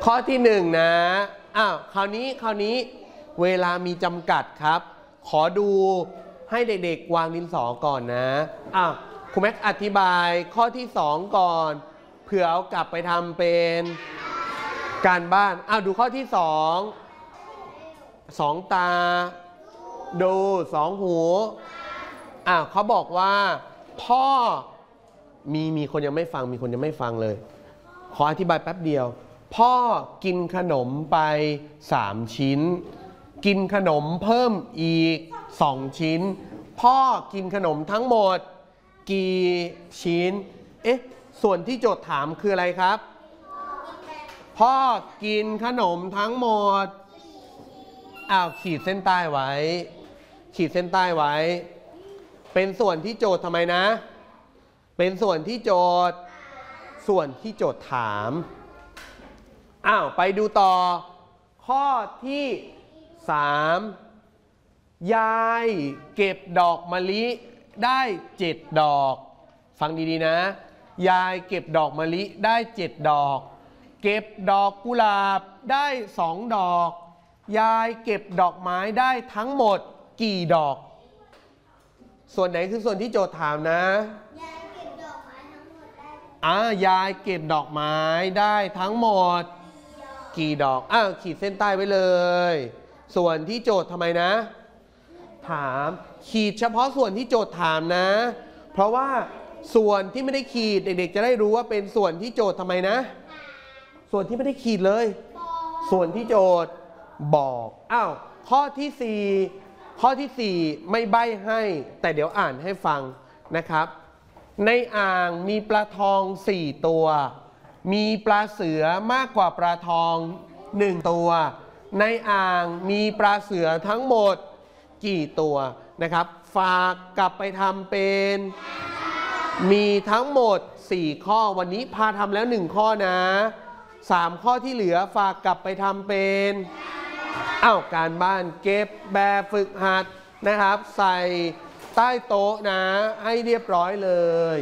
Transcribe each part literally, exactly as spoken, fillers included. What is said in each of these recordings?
ข้อที่หนึ่งนะอ้าวคราวนี้คราวนี้เวลามีจำกัดครับขอดูให้เด็กๆวางดินสอก่อนนะอ้าวครูแม็กอธิบายข้อที่สองก่อนเผื่อเอากลับไปทำเป็นการบ้านอ้าวดูข้อที่สองสองตาดูสองหูอ้าวเขาบอกว่าพ่อมีมีคนยังไม่ฟังมีคนยังไม่ฟังเลยขออธิบายแป๊บเดียวพ่อกินขนมไปสามชิ้นกินขนมเพิ่มอีกสองชิ้นพ่อกินขนมทั้งหมดกี่ชิ้นเอ๊ะส่วนที่โจทย์ถามคืออะไรครับพ่อกินขนมทั้งหมดอ้าวขีดเส้นใต้ไว้ขีดเส้นใต้ไว้เป็นส่วนที่โจทย์ทำไมนะเป็นส่วนที่โจทย์ส่วนที่โจทย์ถามอ้าวไปดูต่อข้อที่สามยายเก็บดอกมะลิได้เจ็ดดอกฟังดีๆนะยายเก็บดอกมะลิได้เจ็ดดอกเก็บดอกกุหลาบได้สองดอกยายเก็บดอกไม้ได้ทั้งหมดกี่ดอกส่วนไหนคือส่วนที่โจทย์ถามนะยายเก็บดอกไม้ทั้งหมดได้อ่ายายเก็บดอกไม้ได้ทั้งหมดกี่ดอกอ้าวขีดเส้นใต้ไว้เลยส่วนที่โจทย์ทำไมนะถามขีดเฉพาะส่วนที่โจทย์ถามนะเพราะว่าส่วนที่ไม่ได้ขีดเด็กๆจะได้รู้ว่าเป็นส่วนที่โจทย์ทำไมนะส่วนที่ไม่ได้ขีดเลยส่วนที่โจทย์บอกอ้าวข้อที่สี่ข้อที่สี่ไม่ใบ้ให้แต่เดี๋ยวอ่านให้ฟังนะครับในอ่างมีปลาทองสี่ตัวมีปลาเสือมากกว่าปลาทองหนึ่งตัวในอ่างมีปลาเสือทั้งหมดกี่ตัวนะครับฝากกลับไปทำเป็นมีทั้งหมดสี่ข้อวันนี้พาทำแล้วหนึ่งข้อนะสามข้อที่เหลือฝากกลับไปทำเป็นอ้าวการบ้านเก็บแบบฝึกหัดนะครับใส่ใต้โต๊ะนะให้เรียบร้อยเลย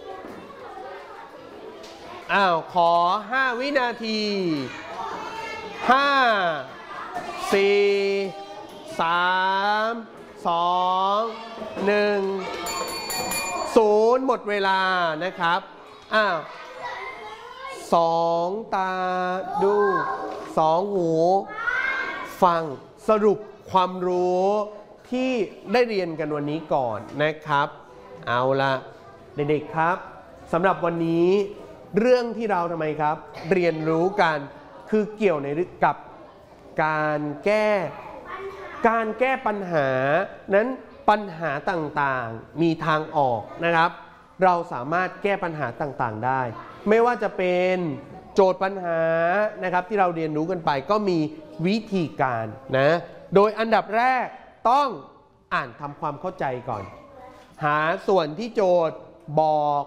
อ้าวขอห้าวินาทีห้า สี่ สาม สอง หนึ่ง ศูนย์หมดเวลานะครับอ้าวสองตาดูสองหูฟังสรุปความรู้ที่ได้เรียนกันวันนี้ก่อนนะครับเอาละเด็กๆครับสำหรับวันนี้เรื่องที่เราทำไมครับเรียนรู้กันคือเกี่ยวในกับการแก้การแก้ปัญหานั้นปัญหาต่างๆมีทางออกนะครับเราสามารถแก้ปัญหาต่างๆได้ไม่ว่าจะเป็นโจทย์ปัญหานะครับที่เราเรียนรู้กันไปก็มีวิธีการนะโดยอันดับแรกต้องอ่านทำความเข้าใจก่อนหาส่วนที่โจทย์บอก